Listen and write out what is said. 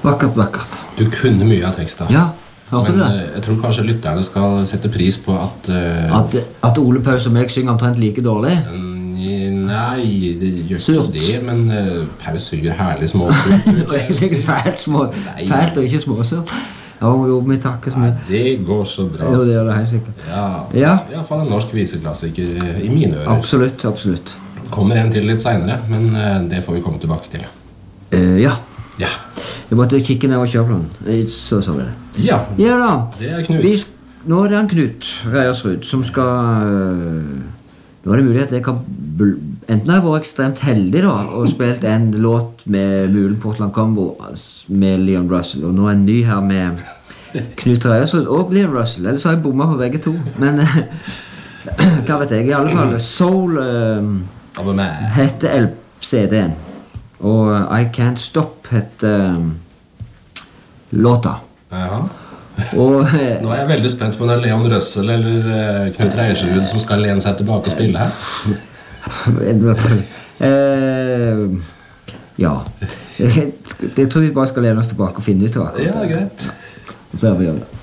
Vakkert. Du kunne mye av teksten. Ja, hørte du det? Men jeg tror kanskje lytterne skal sette pris på at... At Ole Paus og meg synger omtrent like dårlig? Nei, det gjør ikke det, men Paus synger herlig småsurt. Det er sikkert fælt og ikke småsurt. Jo, vi takker så mye. Det går så bra. Jo, det gjør det helt sikkert. Ja. I hvert fall en norsk viseklassiker i mine ører. Absolutt. Kommer en til litt senere, men det får vi komme tilbake til. Ja. Ja. Jeg måtte kikke ned og kjøre på den. Så vi det. Ja da. Det er Knut. Nå er det han Knut Reiersrud som skal... Nå er det mulig at jeg kan... Enten har jeg vært ekstremt heldig da, og spilt en låt med Mulen Portland Combo med Leon Russell, og nå er en ny her med Knut Reiersrud og Leon Russell. Ellers har jeg bommet på begge to, men hva vet jeg? I alle fall Soul heter CD-en, og I Can't Stop heter låta. Jaha. Nå er jeg veldig spent på når Leon Russell eller Knut Reiersrud som skal lene seg tilbake og spille her. Ja. Jeg tror vi bare skal lene oss tilbake og finne ut av det. Ja, greit. Så ser vi gjøre det.